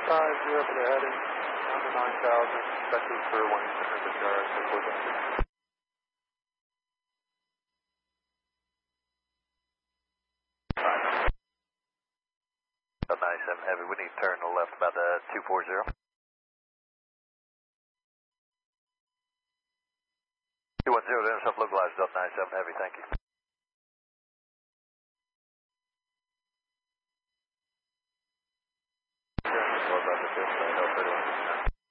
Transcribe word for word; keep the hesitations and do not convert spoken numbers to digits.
five zero for the heading, number nine thousand, expected for one center for Jarrett, six four seven. ninety-seven Heavy, we need to turn to the left about uh, two four zero. two one zero to intercept localized, Delta ninety-seven Heavy, thank you.